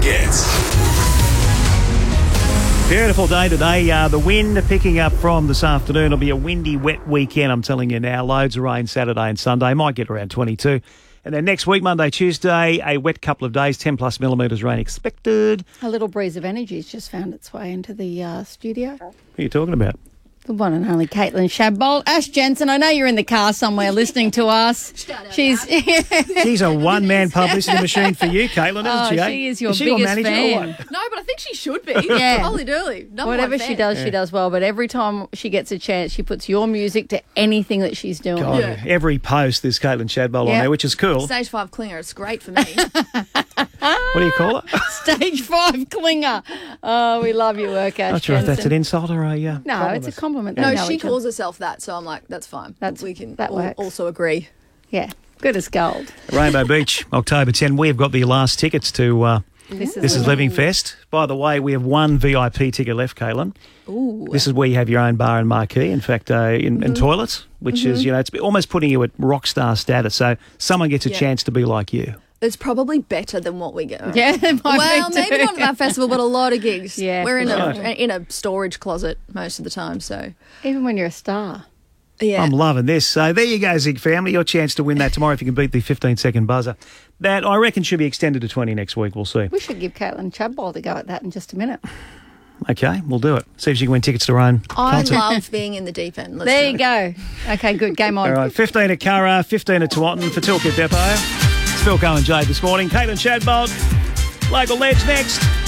gets. Beautiful day today. The wind picking up from this afternoon. It'll be a windy, wet weekend, I'm telling you now. Loads of rain Saturday and Sunday. Might get around 22. And then next week, Monday, Tuesday, a wet couple of days, 10 plus millimetres rain expected. A little breeze of energy has just found its way into the studio. What are you talking about? The one and only Caitlin Shadbolt. Ash Jensen, I know you're in the car somewhere listening to us. She's a one-man publicity machine for you, Caitlin, isn't she? She is your she biggest manager fan. or what? No, but I think she should be. Yeah. Holy dooly. Whatever she does, she does well. But every time she gets a chance, she puts your music to anything that she's doing. God, Yeah. every post there's Caitlin Shadbolt on there, which is cool. Stage 5 clinger, it's great for me. What do you call it? Stage 5 clinger. Oh, we love your work, Ash Not sure if Jensen. that's an insult or a No, compliment. it's a compliment. They No, know she each other. calls herself that, so I'm like, that's fine. We can that works. also agree. Yeah, good as gold. Rainbow Beach, October 10. We've got the last tickets to This is Living Fest. By the way, we have one VIP ticket left, Caitlin. Ooh. This is where you have your own bar and marquee, in fact, and toilets, which is, it's almost putting you at rock star status. So someone gets a chance to be like you. It's probably better than what we get. Yeah, it might Well, be maybe too. not at our festival, but a lot of gigs. Yeah, We're in right. a storage closet most of the time, so Even when you're a star. yeah. I'm loving this. So there you go, Zig family. Your chance to win that tomorrow if you can beat the 15-second buzzer. That, I reckon, should be extended to 20 next week. We'll see. We should give Caitlin Shadbolt a go at that in just a minute. Okay, we'll do it. See if she can win tickets to her own I concert. love being in the deep end. Let's There do you it. go. Okay, good. Game on. All right, 15 at Curra, 15 at Tewantin for Tilkit Depot. It's Phil Cohen Jade this morning. Caitlin Shadbolt, local ledge next.